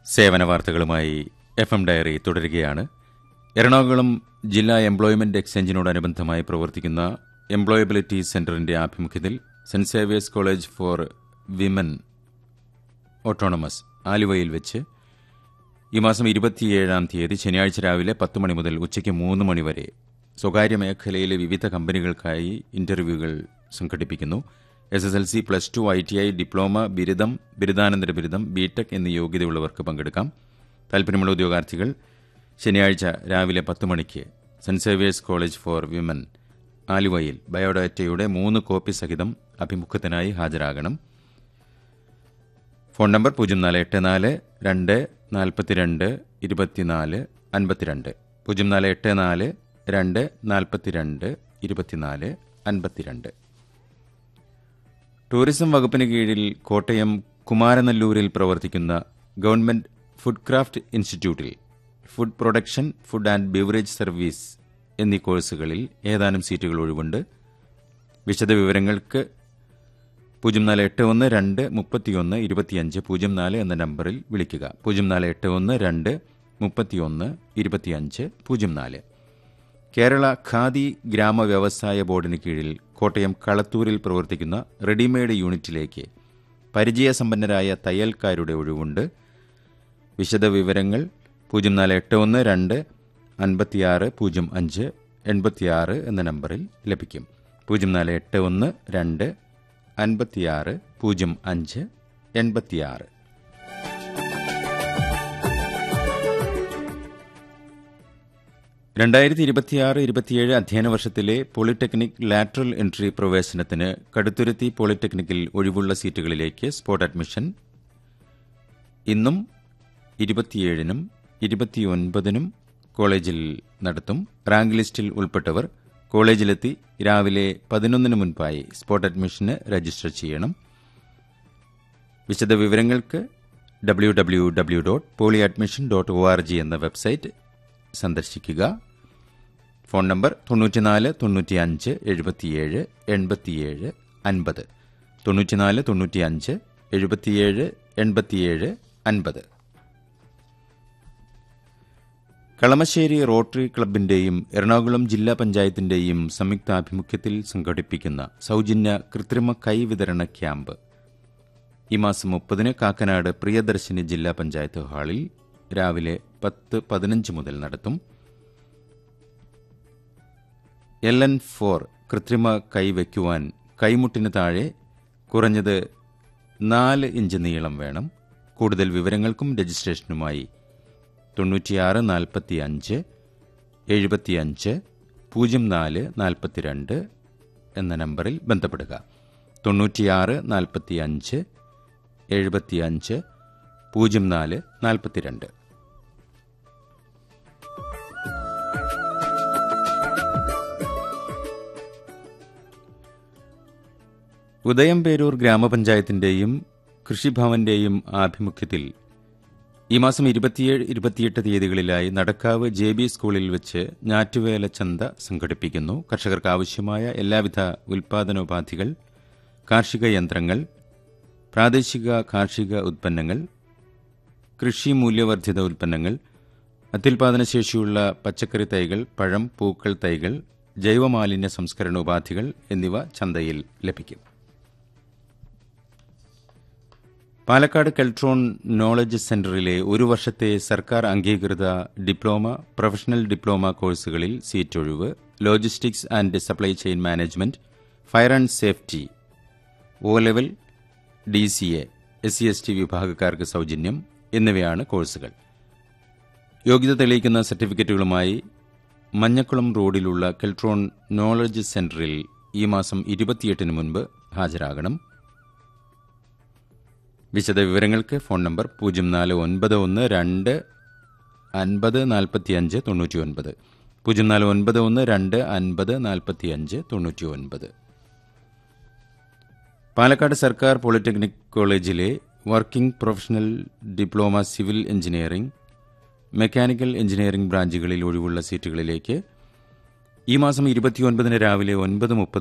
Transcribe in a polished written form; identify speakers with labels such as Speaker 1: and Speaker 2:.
Speaker 1: സേവന വാർത്തകളുമായി FM diary തുടരുകയാണ്. എറണാകുളം ജില്ലാ എംപ്ലോയ്മെന്റ് എക്സ്ചേഞ്ചിനോടനുബന്ധമായി പ്രവർത്തിക്കുന്ന എംപ്ലോയബിലിറ്റി സെന്ററിന്റെ ആഭിമുഖ്യത്തിൽ saint Xavier's college for women autonomous ആലുവയിൽ വെച്ച് ഈ മാസം 27-ാം തീയതി ശനിയാഴ്ച രാവിലെ 10 മണി മുതൽ ഉച്ചയ്ക്ക് 3 മണി വരെ സ്വകാര്യ മേഖലയിലെ വിവിധ കമ്പനികൾക്കായി ഇന്റർവ്യൂകൾ സംഘടിപ്പിക്കുന്നു. SSLC, +2, ITI, ഡിപ്ലോമ, ബിരുദം, ബിരുദാനന്തര ബിരുദം, ബിടെക് എന്നീ യോഗ്യതയുള്ളവർക്ക് പങ്കെടുക്കാം. താൽപ്പര്യമുള്ള ഉദ്യോഗാർത്ഥികൾ ശനിയാഴ്ച രാവിലെ 10 മണിക്ക് saint Xavier's college for women ആലുവയിൽ ബയോഡാറ്റയുടെ 3 കോപ്പി സഹിതം അഭിമുഖത്തിനായി ഹാജരാകണം. Phone number 0484 242 24 52 0484 242 24 52. ടൂറിസം വകുപ്പിന് കീഴിൽ കോട്ടയം കുമാരനല്ലൂരിൽ പ്രവർത്തിക്കുന്ന ഗവൺമെന്റ് ഫുഡ് ക്രാഫ്റ്റ് ഇൻസ്റ്റിറ്റ്യൂട്ടിൽ food production, food and beverage service എന്നീ കോഴ്സുകളിൽ ഏതാനും സീറ്റുകൾ ഒഴിവുണ്ട്. വിശദവിവരങ്ങൾക്ക് 0481 231 25 04 എന്ന നമ്പറിൽ വിളിക്കുക. 0481 231 25 04. കേരള ഖാദി ഗ്രാമ വ്യവസായ ബോർഡിന് കീഴിൽ കോട്ടയം കളത്തൂരിൽ പ്രവർത്തിക്കുന്ന റെഡിമെയ്ഡ് യൂണിറ്റിലേക്ക് പരിചയസമ്പന്നരായ തയ്യൽക്കാരുടെ ഒഴിവുണ്ട്. വിശദവിവരങ്ങൾ 0481 256 05 86 എന്ന നമ്പറിൽ ലഭിക്കും. 0481 256 05 86. രണ്ടായിരത്തി 26-27 അധ്യയന വർഷത്തിലെ പോളിടെക്നിക് ലാറ്ററൽ എൻട്രി പ്രവേശനത്തിന് കടുത്തുരുത്തി പോളിടെക്നിക്കിൽ ഒഴിവുള്ള സീറ്റുകളിലേക്ക് സ്പോട്ട് അഡ്മിഷൻ ഇന്നും 27-നും 29-നും കോളേജിൽ നടത്തും. റാങ്ക് ലിസ്റ്റിൽ ഉൾപ്പെട്ടവർ കോളേജിലെത്തി രാവിലെ 11-ന് മുൻപായി സ്പോട്ട് അഡ്മിഷന് രജിസ്റ്റർ ചെയ്യണം. വിശദവിവരങ്ങൾക്ക് www.polyadmission.org എന്ന വെബ്സൈറ്റ് സന്ദർശിക്കുക. Phone number 94 95 77 87 50 94 95 77 87 50. Kalamassery rotary ക്ലബിന്റെയും Ernakulam ജില്ലാ പഞ്ചായത്തിന്റെയും സംയുക്താഭിമുഖ്യത്തിൽ സംഘടിപ്പിക്കുന്ന സൗജന്യ കൃത്രിമ കൈ വിതരണ ക്യാമ്പ് ഈ മാസം 30-ന് കാക്കനാട് പ്രിയദർശിനി ജില്ലാ പഞ്ചായത്ത് ഹാളിൽ രാവിലെ 10:15 മുതൽ നടത്തും. LN4 കൃത്രിമ കൈ വയ്ക്കുവാൻ കൈമുട്ടിന് താഴെ കുറഞ്ഞത് 4 ഇഞ്ച് നീളം വേണം. കൂടുതൽ വിവരങ്ങൾക്കും രജിസ്ട്രേഷനുമായി 96 45 75 04 42 എന്ന നമ്പറിൽ ബന്ധപ്പെടുക. 96 45 75 04 42. ഉദയംപേരൂർ ഗ്രാമപഞ്ചായത്തിന്റെയും കൃഷിഭവന്റെയും ആഭിമുഖ്യത്തിൽ ഈ മാസം 27-28 തീയതികളിലായി നടക്കാവ് JB സ്കൂളിൽ വെച്ച് ഞാറ്റുവേല ചന്ത സംഘടിപ്പിക്കുന്നു. കർഷകർക്ക് ആവശ്യമായ എല്ലാവിധ ഉൽപാദനോപാധികൾ, കാർഷിക യന്ത്രങ്ങൾ, പ്രാദേശിക കാർഷിക ഉൽപ്പന്നങ്ങൾ, കൃഷി മൂല്യവർദ്ധിത ഉൽപ്പന്നങ്ങൾ, അത്യുൽപാദനശേഷിയുള്ള പച്ചക്കറി തൈകൾ, പഴം, പൂക്കൾ തൈകൾ, ജൈവമാലിന്യ സംസ്കരണ ഉപാധികൾ എന്നിവ ചന്തയിൽ ലഭിക്കും. പാലക്കാട് കെൽട്രോൺ നോളജ് സെന്ററിലെ 1 വർഷത്തെ സർക്കാർ അംഗീകൃത ഡിപ്ലോമ, പ്രൊഫഷണൽ ഡിപ്ലോമ കോഴ്സുകളിൽ സീറ്റ് ഒഴിവ്. Logistics and supply chain management, fire and safety, O-ലെവൽ, DCA, SC/ST വിഭാഗക്കാർക്ക് സൗജന്യം എന്നിവയാണ് കോഴ്സുകൾ. യോഗ്യത തെളിയിക്കുന്ന സർട്ടിഫിക്കറ്റുകളുമായി മഞ്ഞക്കുളം റോഡിലുള്ള കെൽട്രോൺ നോളജ് സെന്ററിൽ ഈ മാസം 28-ന് മുൻപ് ഹാജരാകണം. വിശദവിവരങ്ങൾക്ക് ഫോൺ നമ്പർ 0491 2 50 45 99 0491 2 50 45 99. പാലക്കാട് സർക്കാർ പോളിടെക്നിക് കോളേജിലെ working professional diploma civil engineering, mechanical engineering ബ്രാഞ്ചുകളിൽ ഒഴിവുള്ള സീറ്റുകളിലേക്ക് ഈ മാസം 29-ന് രാവിലെ 9:30